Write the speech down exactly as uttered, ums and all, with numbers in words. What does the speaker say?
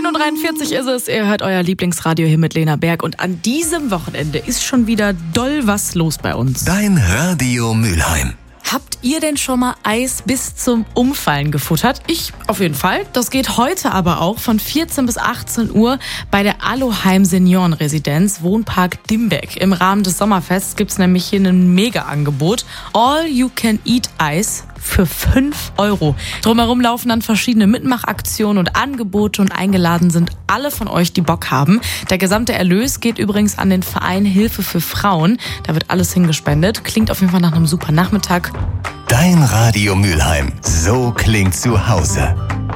neun Uhr dreiundvierzig ist es. Ihr hört euer Lieblingsradio hier mit Lena Berg. Und an diesem Wochenende ist schon wieder doll was los bei uns. Dein Radio Mülheim. Habt ihr denn schon mal Eis bis zum Umfallen gefuttert? Ich auf jeden Fall. Das geht heute aber auch von vierzehn bis achtzehn Uhr bei der Aloheim Seniorenresidenz Wohnpark Dimbeck. Im Rahmen des Sommerfests gibt's nämlich hier ein Mega-Angebot. All-You-Can-Eat-Eis für fünf Euro. Drumherum laufen dann verschiedene Mitmachaktionen und Angebote und eingeladen sind alle von euch, die Bock haben. Der gesamte Erlös geht übrigens an den Verein Hilfe für Frauen. Da wird alles hingespendet. Klingt auf jeden Fall nach einem super Nachmittag. Dein Radio Mülheim. So klingt zu Hause.